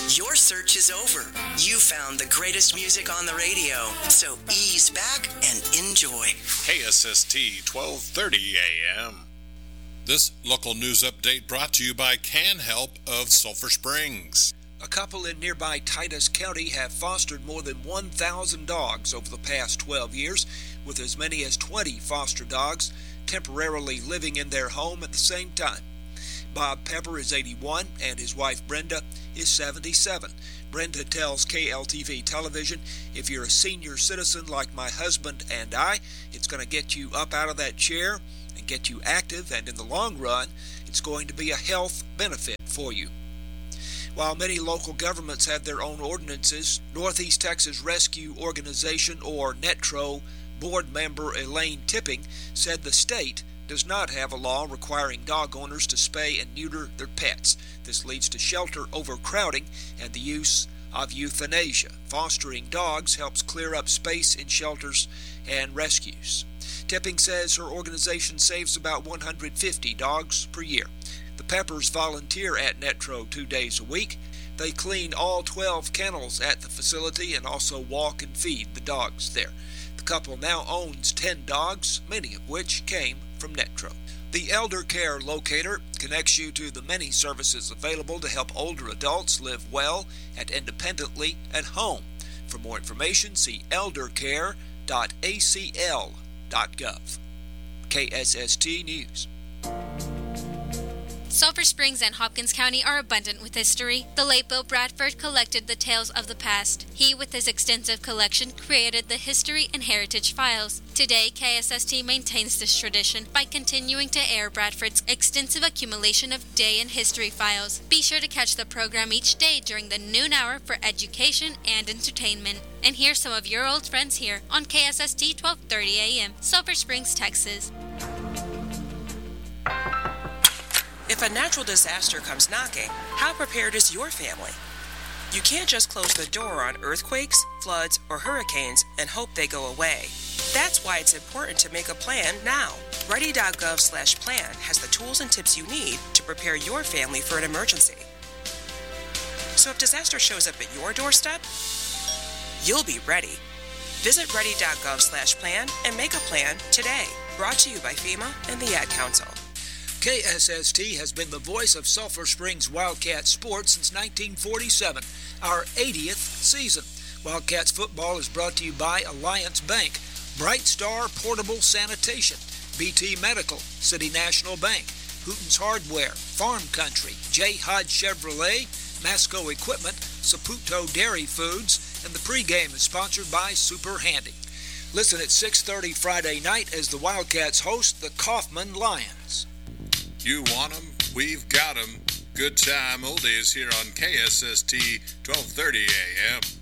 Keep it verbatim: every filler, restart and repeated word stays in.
Your search is over. You found the greatest music on the radio. So ease back and enjoy. K S S T twelve thirty A M. This local news update brought to you by Can Help of Sulphur Springs. A couple in nearby Titus County have fostered more than one thousand dogs over the past twelve years, with as many as twenty foster dogs temporarily living in their home at the same time. Bob Pepper is eighty-one and his wife Brenda is seventy-seven. Brenda tells K L T V television, "If you're a senior citizen like my husband and I, it's going to get you up out of that chair and get you active, and in the long run, it's going to be a health benefit for you." While many local governments have their own ordinances, Northeast Texas Rescue Organization, or NETRO, board member Elaine Tipping said the state does not have a law requiring dog owners to spay and neuter their pets. This leads to shelter overcrowding and the use of euthanasia. Fostering dogs helps clear up space in shelters and rescues. Tipping says her organization saves about one hundred fifty dogs per year. The Peppers volunteer at NETRO two days a week. They clean all twelve kennels at the facility and also walk and feed the dogs there. The couple now owns ten dogs, many of which came from NETRO. The Elder Care Locator connects you to the many services available to help older adults live well and independently at home. For more information, see elder care dot a c l dot gov. K S S T News. Sulphur Springs and Hopkins County are abundant with history. The late Bill Bradford collected the tales of the past. He, with his extensive collection, created the History and Heritage Files. Today, K S S T maintains this tradition by continuing to air Bradford's extensive accumulation of day in history files. Be sure to catch the program each day during the noon hour for education and entertainment. And hear some of your old friends here on K S S T twelve thirty A M, Sulphur Springs, Texas. If a natural disaster comes knocking, how prepared is your family? You can't just close the door on earthquakes, floods, or hurricanes and hope they go away. That's why it's important to make a plan now. Ready dot gov slash plan has the tools and tips you need to prepare your family for an emergency. So if disaster shows up at your doorstep, you'll be ready. Visit ready dot gov slash plan and make a plan today. Brought to you by FEMA and the Ad Council. K S S T has been the voice of Sulphur Springs Wildcat sports since nineteen forty-seven, our eightieth season. Wildcats football is brought to you by Alliance Bank, Bright Star Portable Sanitation, B T Medical, City National Bank, Hooten's Hardware, Farm Country, J. Hodge Chevrolet, Masco Equipment, Saputo Dairy Foods, and the pregame is sponsored by Super Handy. Listen at six thirty Friday night as the Wildcats host the Kaufman Lions. You want 'em, we've got 'em. Good time oldies here on K S S T twelve thirty A M.